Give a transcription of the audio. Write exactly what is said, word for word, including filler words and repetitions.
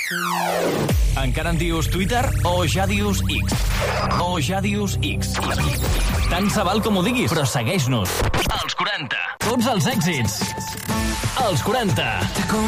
Encara en dius Twitter o ja dius X? O ja dius X? Tant se val com ho diguis, però segueix-nos. Els quaranta. Tots els èxits. Els quaranta.